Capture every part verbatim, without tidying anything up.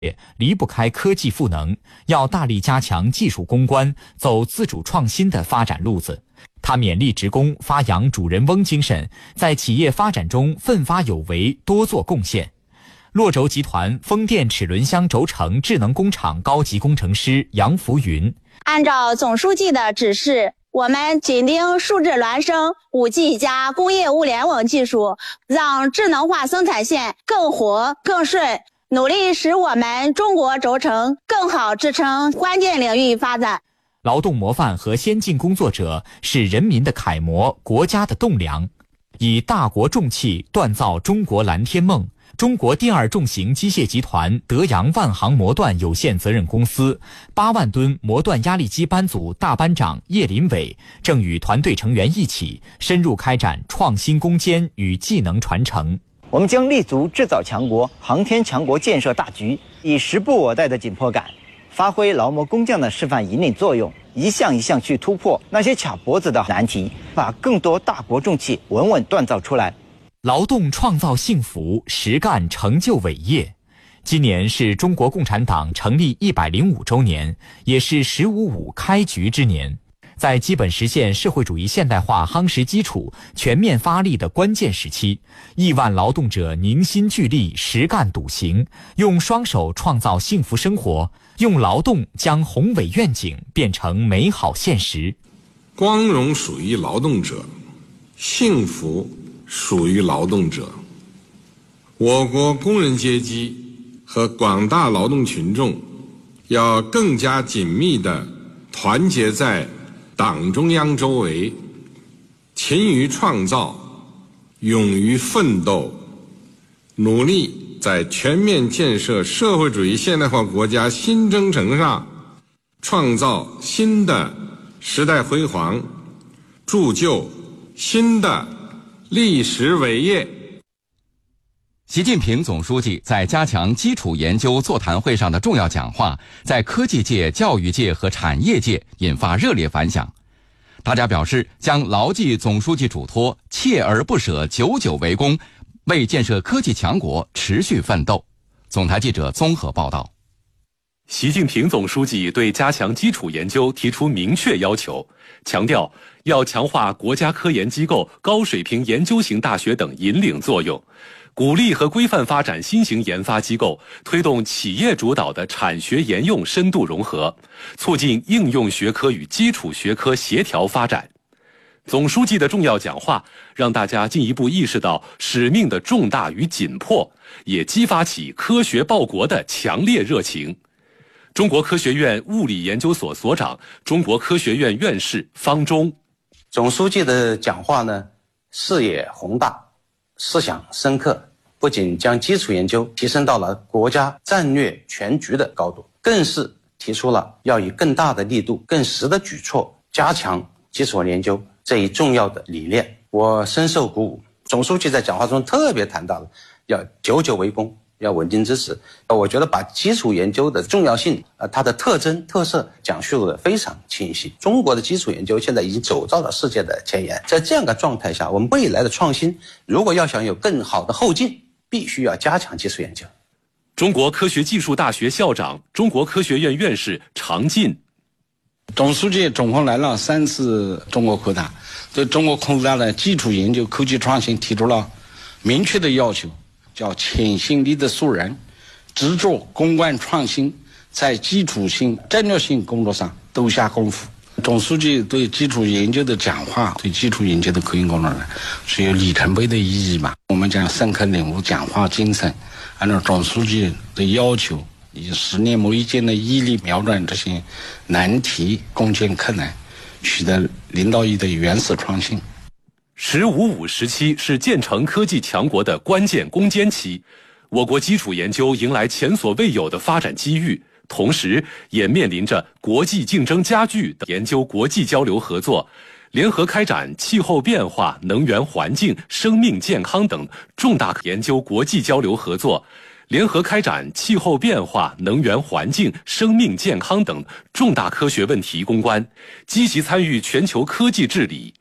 离不开科技赋能，要大力加强技术攻关，走自主创新的发展路子。他勉励职工发扬主人翁精神，在企业发展中奋发有为，多做贡献。洛轴集团风电齿轮箱轴承智能工厂高级工程师杨福云： 按照总书记的指示，我们紧盯数字孪生、五 G 加工业物联网技术，让智能化生产线更活更顺，努力使我们中国轴承更好支撑关键领域发展。 劳动模范和先进工作者是人民的楷模，国家的栋梁。以大国重器锻造中国蓝天梦，中国第二重型机械集团德阳万航模锻有限责任公司八万吨模锻压力机班组大班长叶林伟正与团队成员一起深入开展创新攻坚与技能传承。 我们将立足制造强国、航天强国建设大局，以时不我待的紧迫感，发挥劳模工匠的示范引领作用，一项一项去突破那些卡脖子的难题，把更多大国重器稳稳锻造出来。 劳动创造幸福，实干成就伟业。今年是中国共产党成立一百零五周年，也是十五五开局之年。在基本实现社会主义现代化夯实基础、全面发力的关键时期，亿万劳动者凝心聚力、实干笃行，用双手创造幸福生活，用劳动将宏伟愿景变成美好现实。 光荣属于劳动者，幸福属于劳动者。我国工人阶级和广大劳动群众要更加紧密地团结在党中央周围，勤于创造，勇于奋斗，努力在全面建设社会主义现代化国家新征程上创造新的时代辉煌，铸就新的历史伟业。 习近平总书记在加强基础研究座谈会上的重要讲话，在科技界、教育界和产业界引发热烈反响。大家表示将牢记总书记嘱托，锲而不舍，久久为功，为建设科技强国持续奋斗。总台记者综合报道。 习近平总书记对加强基础研究提出明确要求，强调要强化国家科研机构、高水平研究型大学等引领作用，鼓励和规范发展新型研发机构，推动企业主导的产学研用深度融合，促进应用学科与基础学科协调发展。总书记的重要讲话让大家进一步意识到使命的重大与紧迫，也激发起科学报国的强烈热情。中国科学院物理研究所所长、中国科学院院士方忠： 总书记的讲话呢，视野宏大，思想深刻，不仅将基础研究提升到了国家战略全局的高度，更是提出了要以更大的力度、更实的举措加强基础研究这一重要的理念。我深受鼓舞。总书记在讲话中特别谈到了要久久为功，要稳定支持。我觉得把基础研究的重要性、呃，它的特征特色讲述的非常清晰。中国的基础研究现在已经走到了世界的前沿，在这样的状态下，我们未来的创新如果要想有更好的后劲，必须要加强基础研究。 中国科学技术大学校长、中国科学院院士常进： 总书记总共来了三次中国科大，对中国科大的基础研究、科技创新提出了明确的要求，叫潜心立德树人，执着攻关创新，在基础性、战略性工作上都下功夫。总书记对基础研究的讲话，对基础研究的科研工作呢，是有里程碑的意义嘛。我们将深刻领悟讲话精神，按照总书记的要求，以十年磨一剑的毅力，瞄准这些难题，攻坚克难，取得领导意义的原始创新。 十五五时期是建成科技强国的关键攻坚期，我国基础研究迎来前所未有的发展机遇，同时也面临着国际竞争加剧的研究国际交流合作，联合开展气候变化、能源环境、生命健康等重大研究国际交流合作，联合开展气候变化、能源环境、生命健康等重大科学问题攻关，积极参与全球科技治理。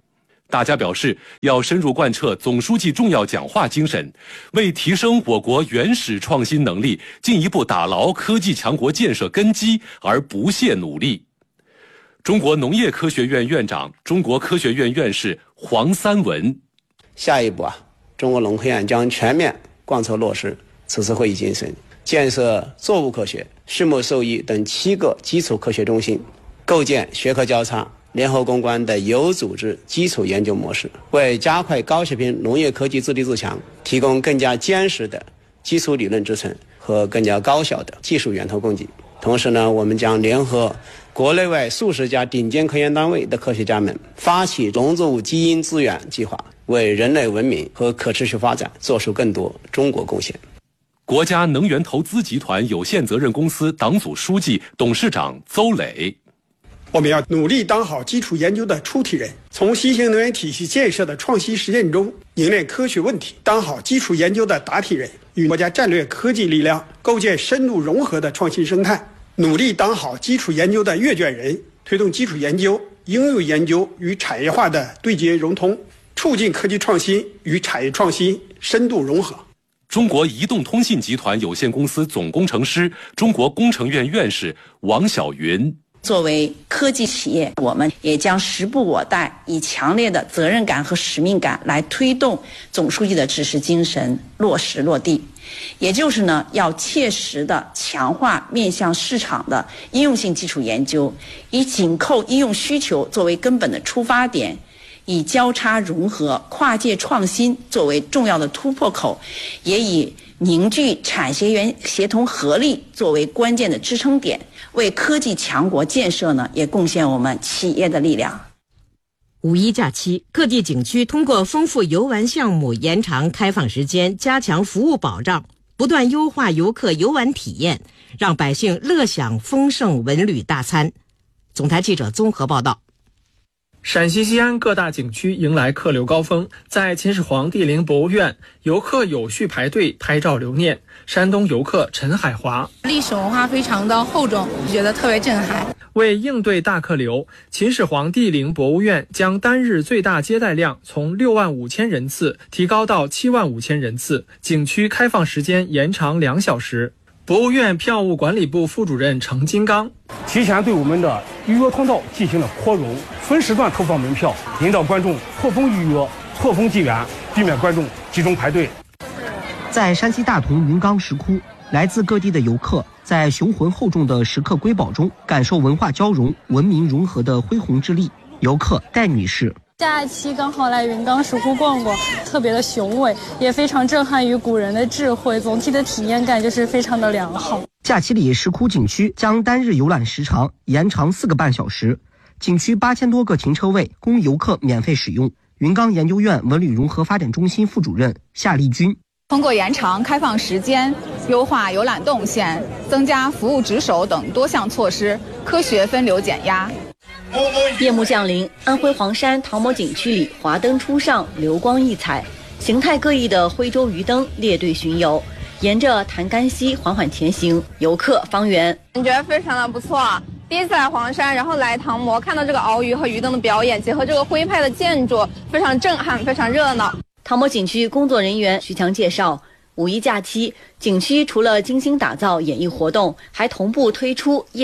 大家表示，要深入贯彻总书记重要讲话精神，为提升我国原始创新能力，进一步打牢科技强国建设根基而不懈努力。中国农业科学院院长、中国科学院院士黄三文： 下一步啊，中国农科院将全面贯彻落实此次会议精神，建设作物科学、畜牧兽医等七个基础科学中心，构建学科交叉、联合攻关的有组织基础研究模式，为加快高水平农业科技自立自强提供更加坚实的基础理论支撑和更加高效的技术源头供给。同时呢，我们将联合国内外数十家顶尖科研单位的科学家们，发起农作物基因资源计划，为人类文明和可持续发展做出更多中国贡献。 国家能源投资集团有限责任公司党组书记、董事长邹磊： 我们要努力当好基础研究的出题人，从新型能源体系建设的创新实践中凝练科学问题，当好基础研究的答题人，与国家战略科技力量构建深度融合的创新生态，努力当好基础研究的阅卷人，推动基础研究、应用研究与产业化的对接融通，促进科技创新与产业创新深度融合。 中国移动通信集团有限公司总工程师、中国工程院院士王晓云： 作为科技企业，我们也将时不我待，以强烈的责任感和使命感来推动总书记的指示精神落实落地。也就是呢，要切实的强化面向市场的应用性基础研究，以紧扣应用需求作为根本的出发点，以交叉融合、跨界创新作为重要的突破口，也以凝聚产学研协同合力作为关键的支撑点，为科技强国建设呢也贡献我们企业的力量。 五一假期，各地景区通过丰富游玩项目、延长开放时间、加强服务保障，不断优化游客游玩体验，让百姓乐享丰盛文旅大餐。总台记者综合报道。 陕西西安各大景区迎来客流高峰，在秦始皇帝陵博物院，游客有序排队拍照留念。山东游客陈海华： 历史文化非常的厚重，觉得特别震撼。 为应对大客流，秦始皇帝陵博物院将单日最大接待量从六万五千人次提高到七万五千人次，景区开放时间延长两小时。博物院票务管理部副主任程金刚： 提前对我们的预约通道进行了扩容，分时段投放门票，引导观众错峰预约、错峰进园，避免观众集中排队。 在山西大同云冈石窟，来自各地的游客在雄浑厚重的石刻瑰宝中，感受文化交融、文明融合的恢宏之力。游客戴女士： 假期刚好来云冈石窟逛逛，特别的雄伟，也非常震撼于古人的智慧，总体的体验感就是非常的良好。 假期里，石窟景区将单日游览时长延长四个半小时，景区八千多个停车位供游客免费使用。云冈研究院文旅融合发展中心副主任夏丽君： 通过延长开放时间、优化游览动线、增加服务值守等多项措施，科学分流减压。 夜幕降临，安徽黄山唐某景区里华灯初上，流光溢彩，形态各异的徽州鱼灯列队巡游，沿着潭干溪缓缓前行，游客方圆。 感觉非常的不错，第一次来黄山，然后来唐某看到这个鳌鱼和鱼灯的表演，结合这个徽派的建筑，非常震撼，非常热闹。 唐某景区工作人员徐强介绍，五一假期，景区除了精心打造演艺活动，还同步推出夜